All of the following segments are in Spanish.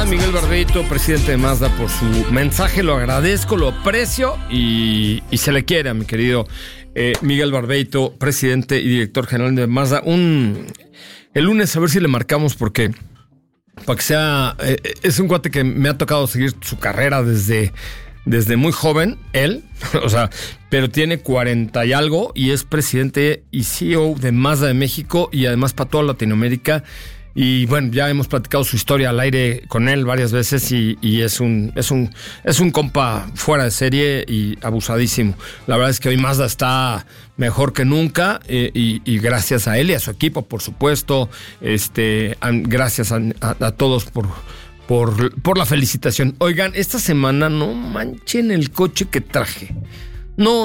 Miguel Barbeito, presidente de Mazda, por su mensaje. Lo agradezco, lo aprecio y se le quiere a mi querido Miguel Barbeito, presidente y director general de Mazda. El lunes a ver si le marcamos porque para que sea... es un cuate que me ha tocado seguir su carrera desde muy joven, él, o sea, pero tiene 40 y algo y es presidente y CEO de Mazda de México y además para toda Latinoamérica. Y bueno, ya hemos platicado su historia al aire con él varias veces y es un compa fuera de serie y abusadísimo. La verdad es que hoy Mazda está mejor que nunca y gracias a él y a su equipo, por supuesto. Gracias a todos por la felicitación. Oigan, esta semana no manchen el coche que traje. No.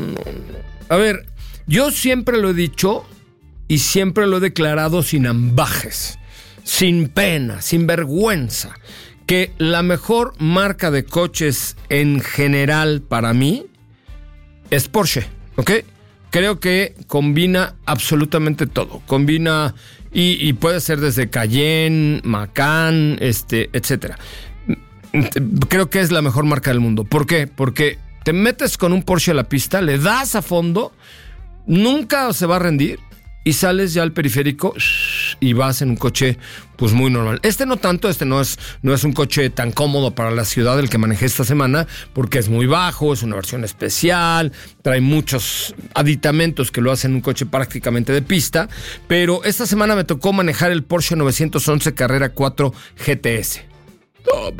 A ver, yo siempre lo he dicho y siempre lo he declarado sin ambajes, sin pena, sin vergüenza, que la mejor marca de coches en general para mí es Porsche, ¿ok? Creo que combina absolutamente todo. Combina y puede ser desde Cayenne, Macan, etcétera. Creo que es la mejor marca del mundo. ¿Por qué? Porque te metes con un Porsche a la pista, le das a fondo, nunca se va a rendir y sales ya al periférico y vas en un coche pues muy normal. No tanto, no es un coche tan cómodo para la ciudad el que manejé esta semana, porque es muy bajo, es una versión especial, trae muchos aditamentos que lo hacen un coche prácticamente de pista, pero esta semana me tocó manejar el Porsche 911 Carrera 4 GTS. ¡No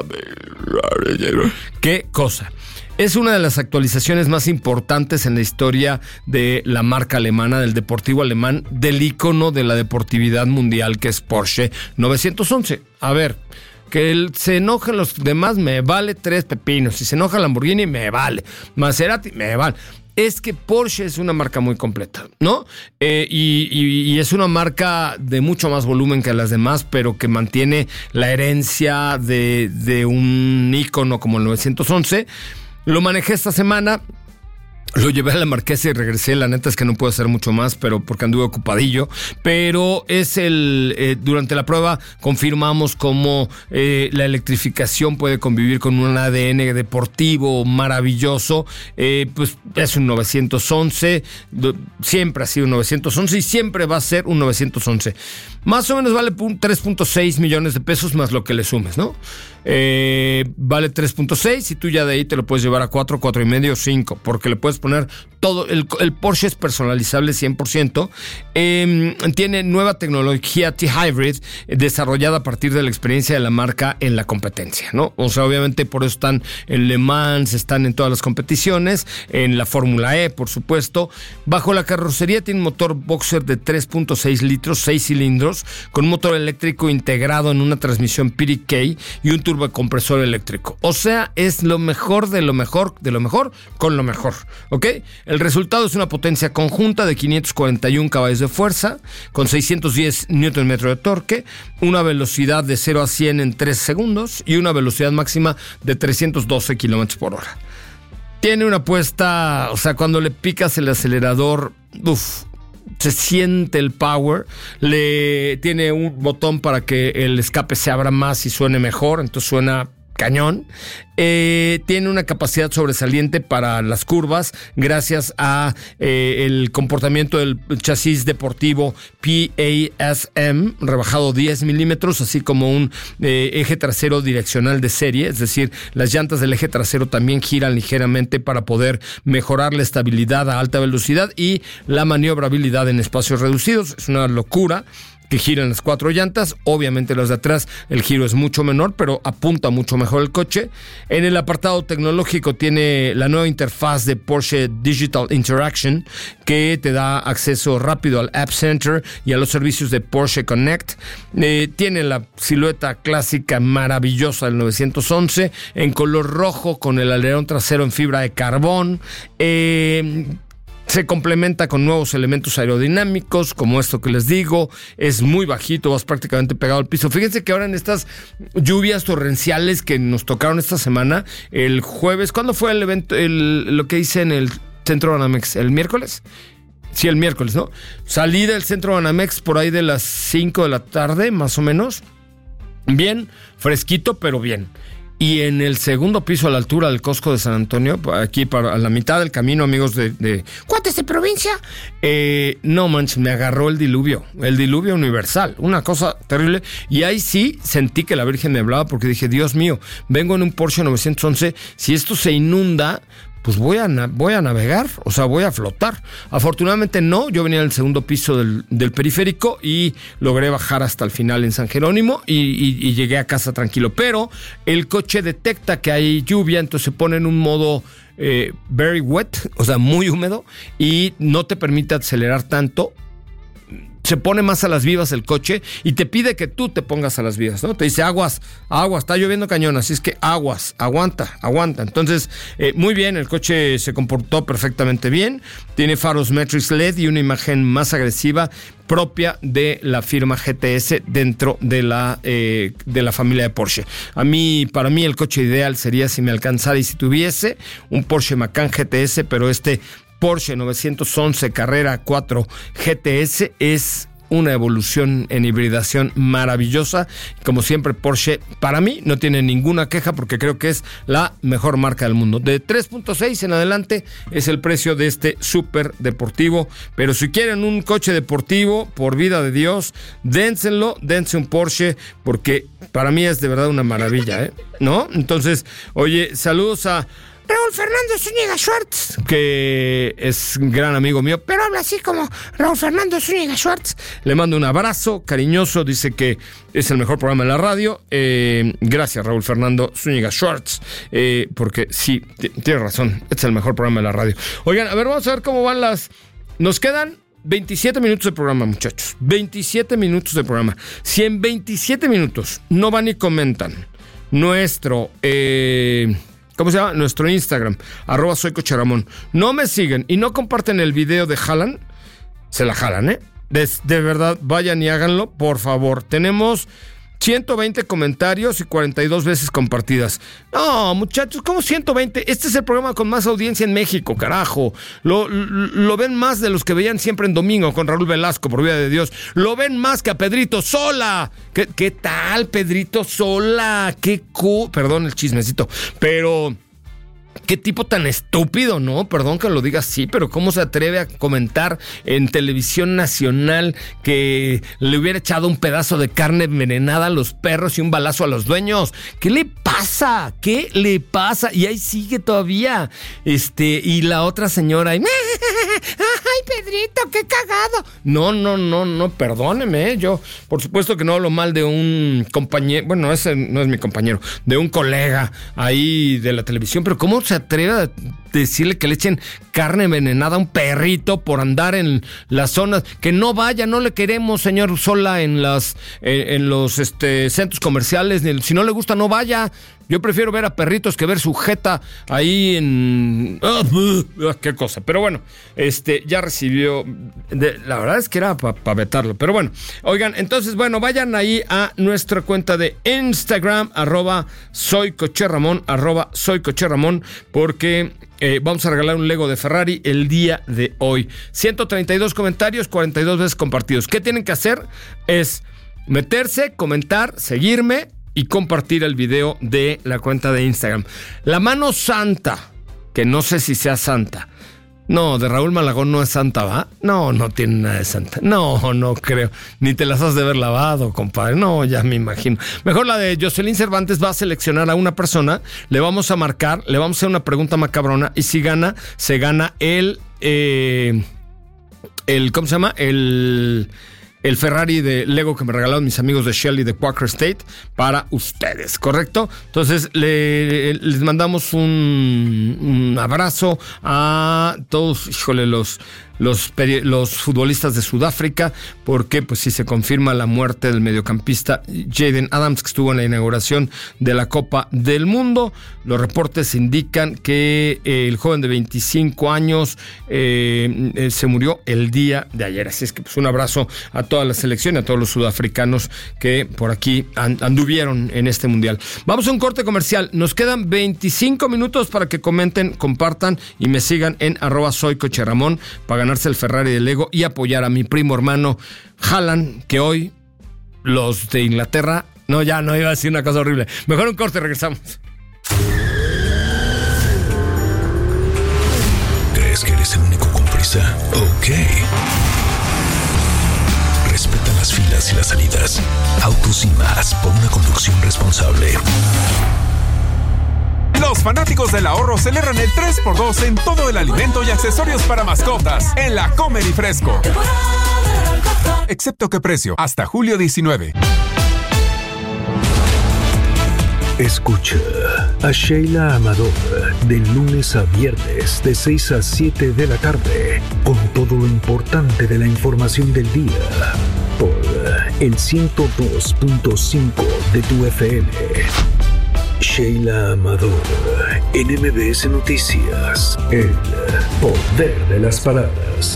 mames! ¡Qué cosa! Es una de las actualizaciones más importantes en la historia de la marca alemana, del deportivo alemán, del ícono de la deportividad mundial que es Porsche 911. A ver, que se enojen los demás me vale 3 pepinos. Si se enoja Lamborghini me vale. Maserati me vale. Es que Porsche es una marca muy completa, ¿no? Y es una marca de mucho más volumen que las demás, pero que mantiene la herencia de un ícono como el 911. Lo manejé esta semana, lo llevé a la Marquesa y regresé. La neta es que no puedo hacer mucho más, pero porque anduve ocupadillo. Pero durante la prueba confirmamos cómo la electrificación puede convivir con un ADN deportivo maravilloso. Pues es un 911, siempre ha sido un 911 y siempre va a ser un 911. Más o menos vale 3.6 millones de pesos más lo que le sumes, ¿no? Vale 3.6 y tú ya de ahí te lo puedes llevar a 4, 4.5, 5, porque le puedes poner todo. El Porsche es personalizable 100%. Tiene nueva tecnología T-Hybrid desarrollada a partir de la experiencia de la marca en la competencia, ¿no? O sea, obviamente por eso están en Le Mans, están en todas las competiciones, en la Fórmula E, por supuesto. Bajo la carrocería tiene un motor boxer de 3.6 litros, 6 cilindros, con un motor eléctrico integrado en una transmisión PDK y un turbocompresor eléctrico. O sea, es lo mejor de lo mejor de lo mejor con lo mejor, ¿ok? El resultado es una potencia conjunta de 541 caballos de fuerza con 610 Nm de torque, una velocidad de 0 a 100 en 3 segundos y una velocidad máxima de 312 km por hora. Tiene una puesta, o sea, cuando le picas el acelerador, se siente el power. Tiene un botón para que el escape se abra más y suene mejor, entonces suena cañón. Tiene una capacidad sobresaliente para las curvas gracias a el comportamiento del chasis deportivo PASM rebajado 10 milímetros, así como un eje trasero direccional de serie, es decir, las llantas del eje trasero también giran ligeramente para poder mejorar la estabilidad a alta velocidad y la maniobrabilidad en espacios reducidos. Es una locura que giran las 4 llantas. Obviamente las de atrás el giro es mucho menor, pero apunta mucho mejor el coche. En el apartado tecnológico tiene la nueva interfaz de Porsche Digital Interaction, que te da acceso rápido al App Center y a los servicios de Porsche Connect. Tiene la silueta clásica maravillosa del 911 en color rojo con el alerón trasero en fibra de carbón. Se complementa con nuevos elementos aerodinámicos, como esto que les digo. Es muy bajito, vas prácticamente pegado al piso. Fíjense que ahora en estas lluvias torrenciales que nos tocaron esta semana, el jueves, ¿cuándo fue el evento? Lo que hice en el Centro Banamex, ¿el miércoles? Sí, el miércoles, ¿no? Salí del Centro Banamex por ahí de las 5 de la tarde, más o menos. bien, fresquito, pero bien. Y en el segundo piso, a la altura del Costco de San Antonio, aquí a la mitad del camino, amigos de cuates de provincia, no manches, me agarró el diluvio universal, una cosa terrible. Y ahí sí sentí que la Virgen me hablaba, porque dije, Dios mío, vengo en un Porsche 911, si esto se inunda, pues voy a navegar, o sea, voy a flotar. Afortunadamente no, yo venía en el segundo piso del periférico y logré bajar hasta el final en San Jerónimo y llegué a casa tranquilo. Pero el coche detecta que hay lluvia, entonces se pone en un modo very wet, o sea, muy húmedo, y no te permite acelerar tanto. Se pone más a las vivas el coche y te pide que tú te pongas a las vivas, ¿no? Te dice aguas, está lloviendo cañón, así es que aguas, aguanta. Entonces, muy bien, el coche se comportó perfectamente bien, tiene faros Matrix LED y una imagen más agresiva propia de la firma GTS dentro de la familia de Porsche. Para mí el coche ideal sería, si me alcanzara y si tuviese, un Porsche Macan GTS, pero Porsche 911 Carrera 4 GTS es una evolución en hibridación maravillosa. Como siempre, Porsche, para mí, no tiene ninguna queja porque creo que es la mejor marca del mundo. De 3.6 en adelante es el precio de este súper deportivo. Pero si quieren un coche deportivo, por vida de Dios, dense un Porsche, porque para mí es de verdad una maravilla, ¿no? Entonces, oye, saludos a Raúl Fernando Zúñiga Schwartz, que es un gran amigo mío, pero habla así como Raúl Fernando Zúñiga Schwartz. Le mando un abrazo cariñoso, dice que es el mejor programa de la radio. Gracias, Raúl Fernando Zúñiga Schwartz, porque sí, tiene razón, es el mejor programa de la radio. Oigan, a ver, vamos a ver cómo van nos quedan 27 minutos de programa, muchachos. 27 minutos de programa. Si en 27 minutos no van y comentan nuestro... ¿cómo se llama? Nuestro Instagram, @soycocheramón. No me siguen y no comparten el video de Haaland, se la jalan, De verdad, vayan y háganlo, por favor. Tenemos 120 comentarios y 42 veces compartidas. No, muchachos, ¿cómo 120? Este es el programa con más audiencia en México, carajo. Lo ven más de los que veían siempre en domingo con Raúl Velasco, por vida de Dios. Lo ven más que a Pedrito Sola. ¿Qué tal, Pedrito Sola? Perdón el chismecito, pero... qué tipo tan estúpido, ¿no? Perdón que lo diga así, pero ¿cómo se atreve a comentar en televisión nacional que le hubiera echado un pedazo de carne envenenada a los perros y un balazo a los dueños? ¿Qué le pasa? Y ahí sigue todavía. Y la otra señora, ¡ay, Pedrito, qué cagado! No, perdóneme, yo por supuesto que no hablo mal de un compañero, bueno, ese no es mi compañero, de un colega ahí de la televisión, pero ¿cómo se atreve a decirle que le echen carne envenenada a un perrito por andar en las zonas? Que no vaya, no le queremos, señor Sola, en los centros comerciales. Si no le gusta, no vaya. Yo prefiero ver a perritos que ver su jeta ahí en... qué cosa. Pero bueno, ya recibió... la verdad es que era para vetarlo. Pero bueno, oigan, entonces, bueno, vayan ahí a nuestra cuenta de Instagram, @soycocherramón, @soycocherramón, porque... vamos a regalar un Lego de Ferrari el día de hoy. 132 comentarios, 42 veces compartidos. ¿Qué tienen que hacer? Es meterse, comentar, seguirme y compartir el video de la cuenta de Instagram. La mano santa, que no sé si sea santa. No, de Raúl Malagón no es santa, ¿va? No tiene nada de santa. No creo. Ni te las has de haber lavado, compadre. No, ya me imagino. Mejor la de Jocelyn Cervantes va a seleccionar a una persona, le vamos a marcar, le vamos a hacer una pregunta macabrona y si gana, se gana el ¿cómo se llama? El Ferrari de Lego que me regalaron mis amigos de Shell y de Quaker State para ustedes, ¿correcto? Entonces les mandamos un abrazo a todos, híjole, los futbolistas de Sudáfrica, porque pues sí se confirma la muerte del mediocampista Jaden Adams, que estuvo en la inauguración de la Copa del Mundo. Los reportes indican que el joven de 25 años se murió el día de ayer. Así es que pues un abrazo a toda la selección y a todos los sudafricanos que por aquí anduvieron en este mundial. Vamos a un corte comercial. Nos quedan 25 minutos para que comenten, compartan y me sigan en @soycocherramón para ganarse el Ferrari de Lego y apoyar a mi primo hermano Haaland, que hoy los de Inglaterra No, ya no iba a decir una cosa horrible. Mejor un corte, regresamos. ¿Crees que eres el único con prisa? Ok. Respeta las filas y las salidas. Autos y más por una conducción responsable. Los fanáticos del ahorro celebran el 3x2 en todo el alimento y accesorios para mascotas en la Comer y Fresco. Excepto que precio, hasta julio 19. Escucha a Sheila Amador de lunes a viernes de 6 a 7 de la tarde con todo lo importante de la información del día por el 102.5 de tu FM. Sheila Amador en MBS Noticias, el poder de las palabras.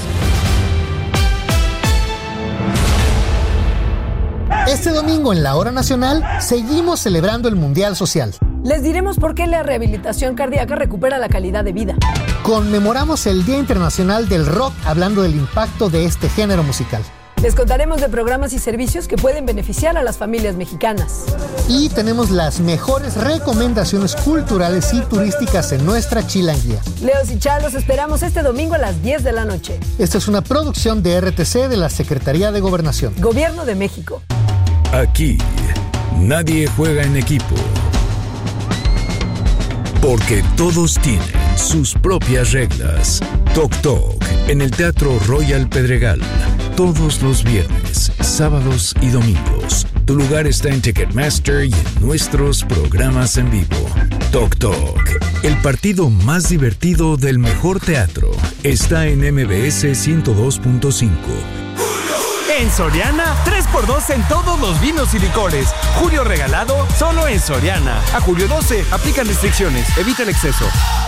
Este domingo en la Hora Nacional seguimos celebrando el Mundial Social. Les diremos por qué la rehabilitación cardíaca recupera la calidad de vida. Conmemoramos el Día Internacional del Rock hablando del impacto de este género musical. Les contaremos de programas y servicios que pueden beneficiar a las familias mexicanas. Y tenemos las mejores recomendaciones culturales y turísticas en nuestra chilanguía. Leos y Chá, los esperamos este domingo a las 10 de la noche. Esta es una producción de RTC de la Secretaría de Gobernación. Gobierno de México. Aquí, nadie juega en equipo. Porque todos tienen sus propias reglas. Toc Toc en el Teatro Royal Pedregal. Todos los viernes, sábados y domingos. Tu lugar está en Ticketmaster y en nuestros programas en vivo. Toc Toc, el partido más divertido del mejor teatro, está en MBS 102.5. En Soriana, 3x2 en todos los vinos y licores. Julio regalado, solo en Soriana. A julio 12, aplican restricciones, evita el exceso.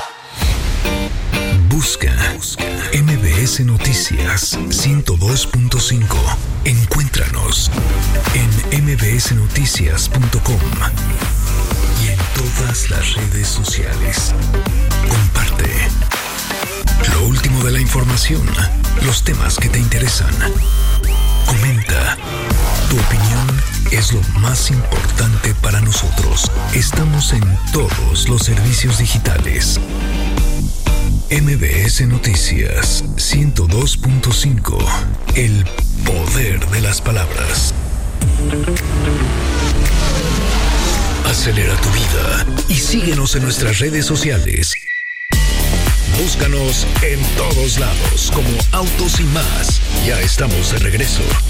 Busca MBS Noticias 102.5. Encuéntranos en mbsnoticias.com y en todas las redes sociales. Comparte lo último de la información, los temas que te interesan. Comenta. Tu opinión es lo más importante para nosotros. Estamos en todos los servicios digitales. MBS Noticias 102.5. El poder de las palabras. Acelera tu vida y síguenos en nuestras redes sociales. Búscanos en todos lados como Autos y Más. Ya estamos de regreso.